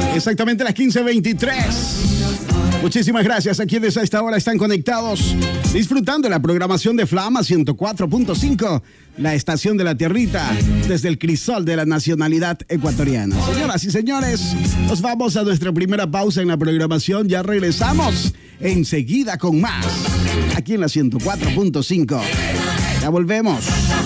Exactamente las 15:23. Muchísimas gracias a quienes a esta hora están conectados, disfrutando la programación de Flama 104.5, la estación de la tierrita, desde el crisol de la nacionalidad ecuatoriana. Señoras y señores, nos vamos a nuestra primera pausa en la programación. Ya regresamos enseguida con más, aquí en la 104.5. Ya volvemos.